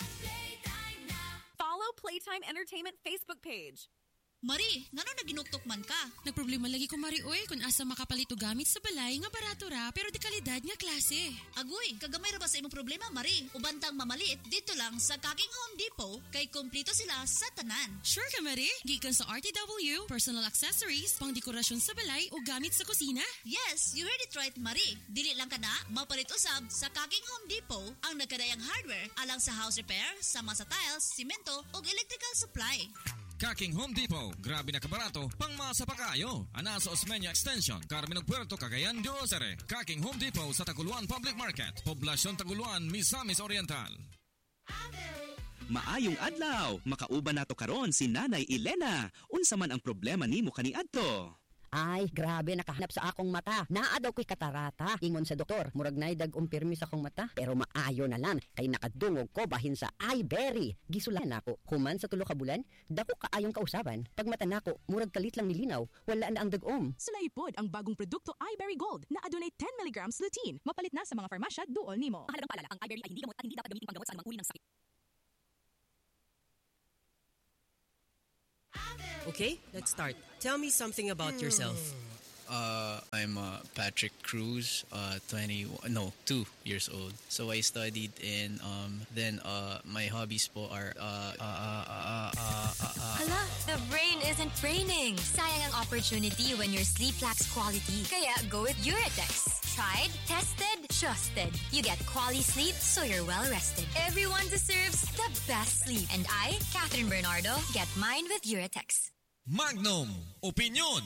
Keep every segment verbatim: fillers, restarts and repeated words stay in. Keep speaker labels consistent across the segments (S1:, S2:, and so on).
S1: Follow Playtime Entertainment Facebook page.
S2: Mari, ngano naginuktok man ka?
S3: Nagproblema lagi ko, Mari, oy, kung asa makapalito gamit sa balay nga barato ra, pero di kalidad nga klase.
S2: Agoy, kagamay ra ba sa imong problema, Mari? Ubantang mamaliit dito lang sa Kaking Home Depot, kay kompleto sila sa tanan.
S3: Sure ka, Mari? Gikan sa R T W, personal accessories, pang dekorasyon sa balay o gamit sa kusina?
S2: Yes, you heard it right, Mari. Dili lang ka na, mapalit usab sa Kaking Home Depot ang nagkadayang hardware alang sa house repair, sama sa tiles, simento o electrical supply.
S4: Kaking Home Depot, grabe na kabarato, pang masa pa kayo. Ana sa Osmeña Extension, Carmen Puerto, Cagayan de Ozare. Kaking Home Depot sa Taguluan Public Market, Poblasyon Taguluan, Misamis Oriental.
S5: Maayong adlaw, makauban nato karon si Nanay Elena. Unsa man ang problema nimo kaniadto?
S6: Ay, grabe, nakahanap sa akong mata. Naa daw ko'y katarata. Ingon sa doktor, murag na dag-umpirmi sa akong mata. Pero maayo na lang, kay nakadungog ko bahin sa iBerry. Gisulan ako. Human sa tulo ka bulan, dako kaayong kausaban. Pag mata nako, murag kalit lang nilinaw, wala na ang dag-om.
S7: Sulaipod ang bagong produkto iBerry Gold na adunay ten milligrams lutein. Mapalit na sa mga farmasya duol nimo.
S1: Mahalagang paalala, ang iBerry ay hindi gamot at hindi dapat gamitin panggamot sa anumang uri ng sakit.
S8: Okay, let's start. Tell me something about yourself.
S9: Uh, I'm uh, Patrick Cruz, uh, twenty, no, two years old. So I studied in, um, then uh, my hobbies po are, uh, uh, uh, uh, uh, uh, uh,
S10: Hala, the brain isn't braining. Sayang ang opportunity when your sleep lacks quality. Kaya go with Uratex. Tried, tested, trusted. You get quality sleep so you're well rested. Everyone deserves the best sleep. And I, Catherine Bernardo, get mine with Uratex.
S4: Magnum Opinion.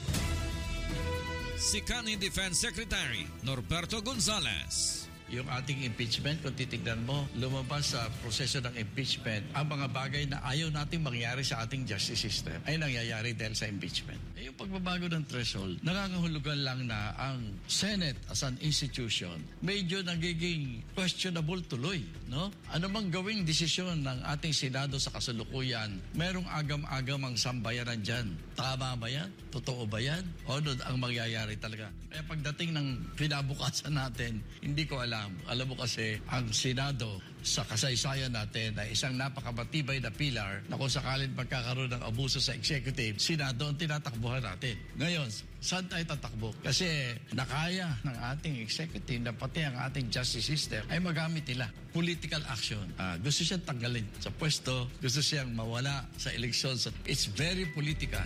S4: Si Kanin Defense Secretary Norberto Gonzales.
S11: Yung ating impeachment, kung titignan mo, lumabas sa proseso ng impeachment, ang mga bagay na ayaw nating mangyari sa ating justice system ay nangyayari dahil sa impeachment. E yung pagbabago ng threshold, nakakahulugan lang na ang Senate as an institution, medyo nagiging questionable tuloy. No? Ano mang gawing desisyon ng ating Senado sa kasalukuyan, merong agam-agam ang sambayanan dyan. Tama ba yan? Totoo ba yan? O ano ang mangyayari talaga? Kaya pagdating ng kinabukasan natin, hindi ko alam. Alam mo kasi, ang Senado sa kasaysayan natin ay isang napakamatibay na pilar na kung sakaling pagkakaroon ng abuso sa executive, Senado ang tinatakbuhan natin. Ngayon, saan tayo tatakbo? Kasi nakaya ng ating executive na pati ang ating justice system ay magamit nila. Political action. Uh, gusto siyang tanggalin sa pwesto, gusto siyang mawala sa eleksyon. So it's very political.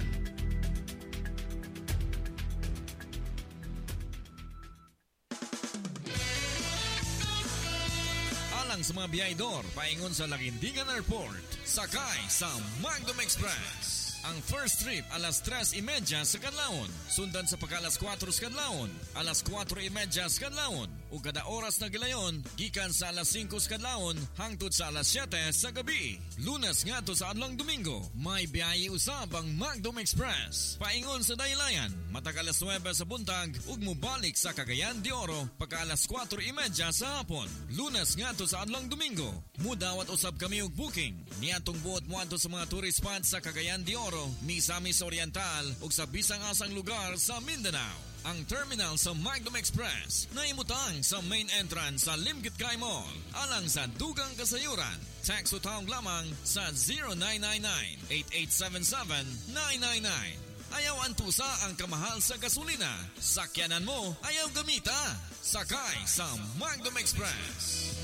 S4: Sa mga biyahedor, paingon sa Laguindingan Airport, sakay sa Magnum Express. Ang first trip alas tres y media sa Kadlawon, sundan sa pagka alas kwatro sa Kadlawon, alas kwatro y media sa Kadlawon, ug kada oras na gilayon, gikan sa alas singko sa Kadlawon hangtod sa alas siyete sa gabi. Lunes ngadto sa adlang Domingo, may biyahe usab ang Magnum Express. Paingon sa Daylayan, matag alas nuwebe sa buntag ug mobalik sa Cagayan de Oro pagka alas kwatro y media sa hapon. Lunes ngadto sa adlang Domingo, mudawat usab kami og booking niadtong buot moadto sa mga tourist spots sa Cagayan de Oro, Misamis Oriental ug sa bisang asang lugar sa Mindanao. Ang terminal sa Magnum Express na imutang sa main entrance sa Limgit-Kay Mall alang sa dugang kasayuran. Text o tawag lamang sa zero nine nine nine, eight eight seven seven, nine nine nine. Ayaw antusa ang kamahal sa gasolina. Sakyanan mo, ayaw gamita. Sakay sa Magnum Express.